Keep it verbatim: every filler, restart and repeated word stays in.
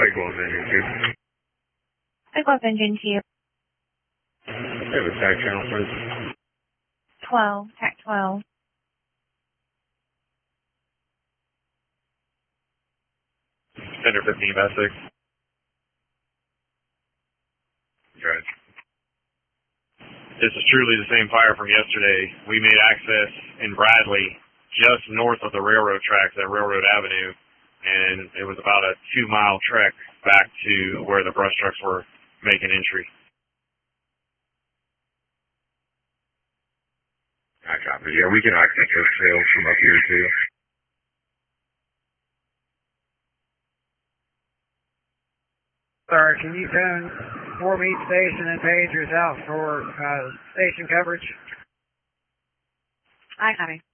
Big Wolf Engine two. Big Wolf Engine two. Have a tag channel, please. twelve, T A C twelve. Center fifteen by six. Good. This is truly the same fire from yesterday. We made access in Bradley, just north of the railroad tracks at Railroad Avenue, and it was about a two-mile trek back to where the brush trucks were making entry. I copy. Yeah, we can access those trails from up here, too. Sir, can you tune Fort Meade Station and pagers out for uh, station coverage? I copy.